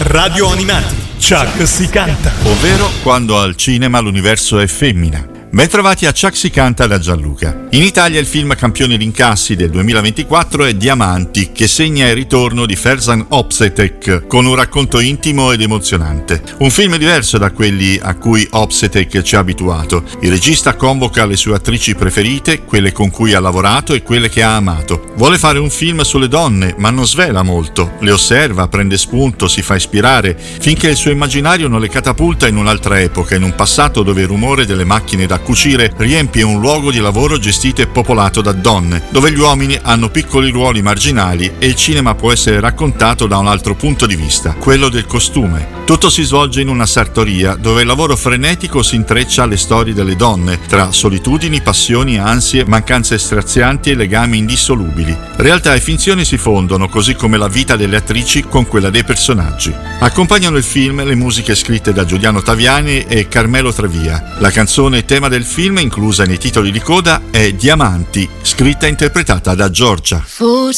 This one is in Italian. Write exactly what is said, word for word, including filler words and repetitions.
Radio Animati, Chuck si canta. Ovvero quando al cinema l'universo è femmina. Bentrovati a Chuck si canta da Gianluca. In Italia il film campione di incassi del duemilaventiquattro è Diamanti, che segna il ritorno di Ferzan Opsetek con un racconto intimo ed emozionante. Un film diverso da quelli a cui Opsetek ci ha abituato. Il regista convoca le sue attrici preferite, quelle con cui ha lavorato e quelle che ha amato. Vuole fare un film sulle donne, ma non svela molto. Le osserva, prende spunto, si fa ispirare, finché il suo immaginario non le catapulta in un'altra epoca, in un passato dove il rumore delle macchine da cucire riempie un luogo di lavoro gestito e popolato da donne, dove gli uomini hanno piccoli ruoli marginali e il cinema può essere raccontato da un altro punto di vista, quello del costume. Tutto si svolge in una sartoria dove il lavoro frenetico si intreccia alle storie delle donne, tra solitudini, passioni, ansie, mancanze strazianti e legami indissolubili. Realtà e finzione si fondono, così come la vita delle attrici con quella dei personaggi. Accompagnano il film le musiche scritte da Giuliano Taviani e Carmelo Travia. La canzone tema del film, inclusa nei titoli di coda, è Diamanti, scritta e interpretata da Giorgia. Forse